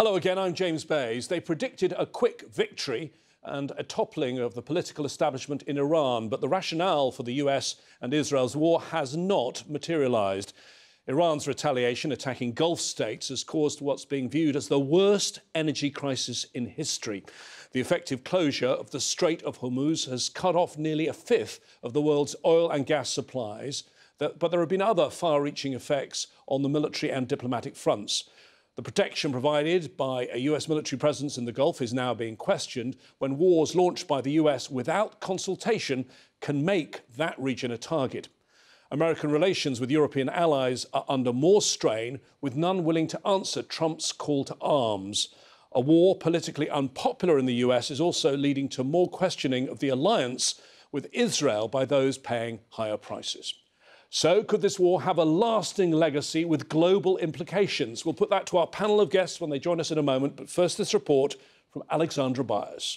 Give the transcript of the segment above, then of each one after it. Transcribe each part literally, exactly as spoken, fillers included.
Hello again, I'm James Bays. They predicted a quick victory and a toppling of the political establishment in Iran, but the rationale for the U S and Israel's war has not materialised. Iran's retaliation attacking Gulf states has caused what's being viewed as the worst energy crisis in history. The effective closure of the Strait of Hormuz has cut off nearly a fifth of the world's oil and gas supplies, but there have been other far-reaching effects on the military and diplomatic fronts. The protection provided by a U S military presence in the Gulf is now being questioned when wars launched by the U S without consultation can make that region a target. American relations with European allies are under more strain, with none willing to answer Trump's call to arms. A war politically unpopular in the U S is also leading to more questioning of the alliance with Israel by those paying higher prices. So could this war have a lasting legacy with global implications? We'll put that to our panel of guests when they join us in a moment. But first, this report from Alexandra Byers.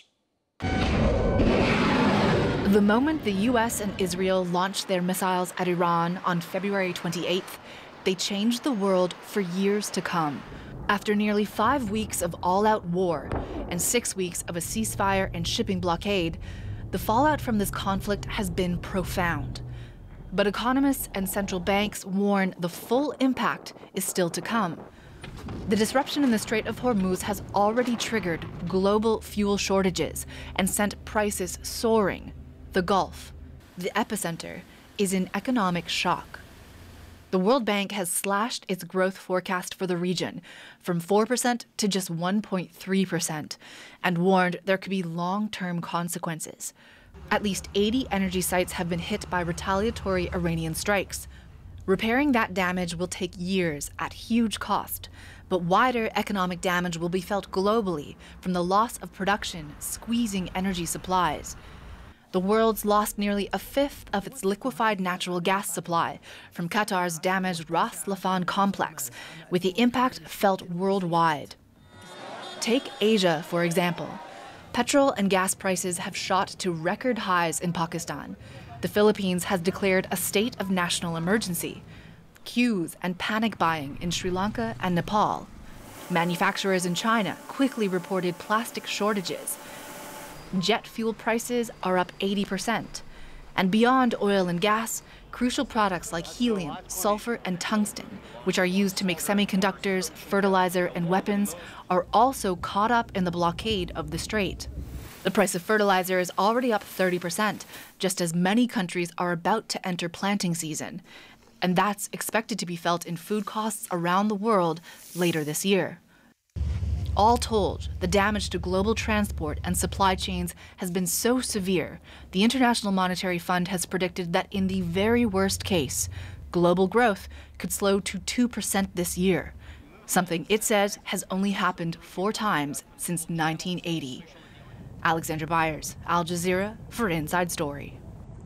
The moment the U S and Israel launched their missiles at Iran on February twenty-eighth, they changed the world for years to come. After nearly five weeks of all-out war and six weeks of a ceasefire and shipping blockade, the fallout from this conflict has been profound. But economists and central banks warn the full impact is still to come. The disruption in the Strait of Hormuz has already triggered global fuel shortages and sent prices soaring. The Gulf, the epicenter, is in economic shock. The World Bank has slashed its growth forecast for the region from four percent to just one point three percent and warned there could be long-term consequences. At least eighty energy sites have been hit by retaliatory Iranian strikes. Repairing that damage will take years at huge cost, but wider economic damage will be felt globally from the loss of production squeezing energy supplies. The world's lost nearly a fifth of its liquefied natural gas supply from Qatar's damaged Ras Laffan complex, with the impact felt worldwide. Take Asia, for example. Petrol and gas prices have shot to record highs in Pakistan. The Philippines has declared a state of national emergency. Queues and panic buying in Sri Lanka and Nepal. Manufacturers in China quickly reported plastic shortages. Jet fuel prices are up eighty percent. And beyond oil and gas, crucial products like helium, sulfur, and tungsten, which are used to make semiconductors, fertilizer, and weapons, are also caught up in the blockade of the strait. The price of fertilizer is already up thirty percent, just as many countries are about to enter planting season. And that's expected to be felt in food costs around the world later this year. All told, the damage to global transport and supply chains has been so severe, the International Monetary Fund has predicted that in the very worst case, global growth could slow to two percent this year, something it says has only happened four times since nineteen eighty. Alexandra Byers, Al Jazeera for Inside Story.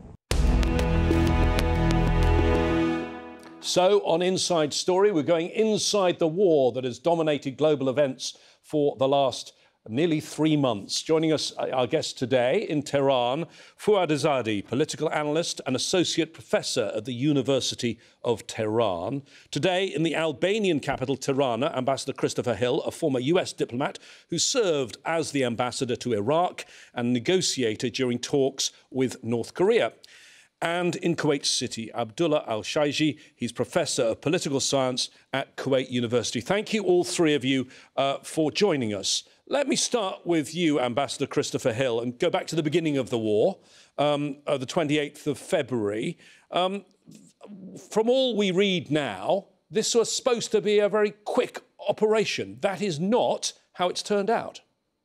So on Inside Story, we're going inside the war that has dominated global events for the last nearly three months. Joining us, our guest today in Tehran, Fouad Azadi, political analyst and associate professor at the University of Tehran. Today, in the Albanian capital, Tirana, Ambassador Christopher Hill, a former U S diplomat who served as the ambassador to Iraq and negotiator during talks with North Korea. And in Kuwait City, Abdullah Al-Shaiji, he's Professor of Political Science at Kuwait University. Thank you, all three of you, uh, for joining us. Let me start with you, Ambassador Christopher Hill, and go back to the beginning of the war, um, uh, the twenty-eighth of February. Um, from all we read now, this was supposed to be a very quick operation. That is not how it's turned out.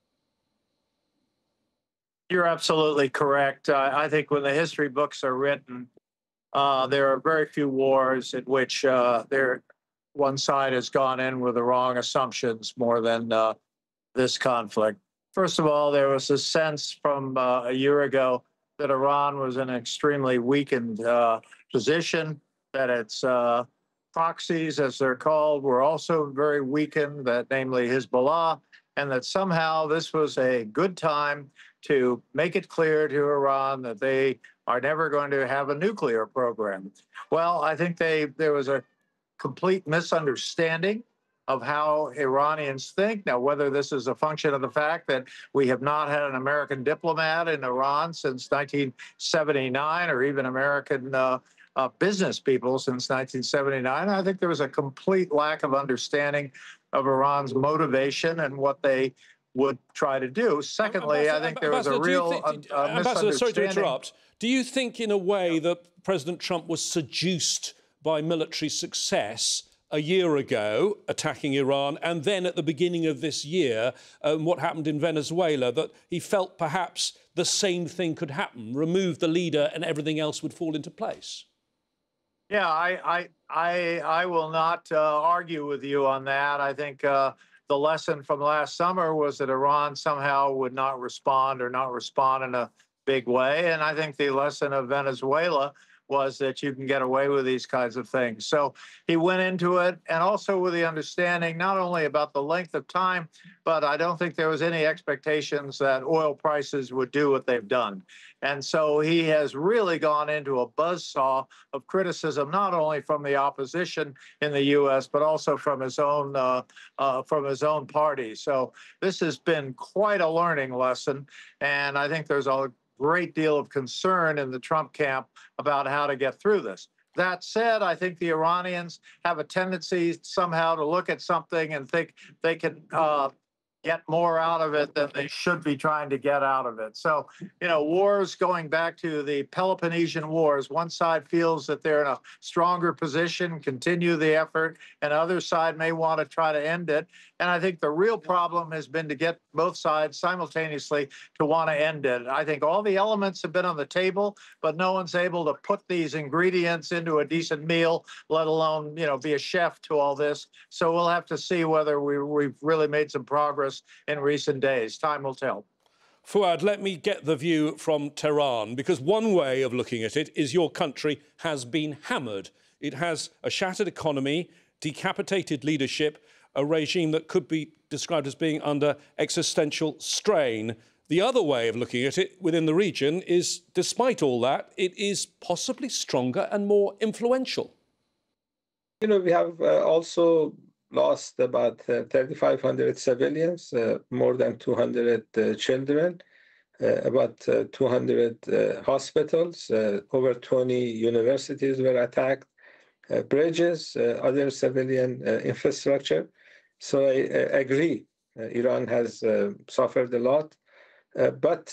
You're absolutely correct. Uh, I think when the history books are written, uh, there are very few wars in which uh, there, one side has gone in with the wrong assumptions more than uh, this conflict. First of all, there was a sense from uh, a year ago that Iran was in an extremely weakened uh, position, that its uh, proxies, as they're called, were also very weakened, that namely Hezbollah, and that somehow this was a good time to make it clear to Iran that they are never going to have a nuclear program. Well, I think they there was a complete misunderstanding of how Iranians think. Now, whether this is a function of the fact that we have not had an American diplomat in Iran since nineteen seventy-nine, or even American uh, uh, business people since nineteen seventy-nine, I think there was a complete lack of understanding of Iran's motivation and what they would try to do. Secondly, I think there was a real think, uh, uh, Ambassador, sorry to misunderstanding. interrupt. Do you think, in a way, that President Trump was seduced by military success a year ago, attacking Iran, and then at the beginning of this year, um, what happened in Venezuela, that he felt perhaps the same thing could happen, remove the leader and everything else would fall into place? Yeah, I, I, I, I will not uh, argue with you on that. I think uh, the lesson from last summer was that Iran somehow would not respond or not respond in a big way. And I think the lesson of Venezuela was that you can get away with these kinds of things. So he went into it, and also with the understanding not only about the length of time, but I don't think there was any expectations that oil prices would do what they've done. And so he has really gone into a buzzsaw of criticism, not only from the opposition in the U S, but also from his own uh, uh, from his own party. So this has been quite a learning lesson, and I think there's a great deal of concern in the Trump camp about how to get through this. That said, I think the Iranians have a tendency somehow to look at something and think they can uh, get more out of it than they should be trying to get out of it. So, you know, wars going back to the Peloponnesian Wars, one side feels that they're in a stronger position, continue the effort, and the other side may want to try to end it. And I think the real problem has been to get both sides simultaneously to want to end it. I think all the elements have been on the table, but no one's able to put these ingredients into a decent meal, let alone, you know, be a chef to all this. So we'll have to see whether we, we've really made some progress in recent days. Time will tell. Fouad, let me get the view from Tehran, because one way of looking at it is your country has been hammered. It has a shattered economy, decapitated leadership, a regime that could be described as being under existential strain. The other way of looking at it within the region is, despite all that, it is possibly stronger and more influential. You know, we have uh, also lost about uh, thirty-five hundred civilians, uh, more than two hundred uh, children, uh, about uh, two hundred uh, hospitals, uh, over twenty universities were attacked, uh, bridges, uh, other civilian uh, infrastructure. So I, I agree, uh, Iran has uh, suffered a lot, uh, but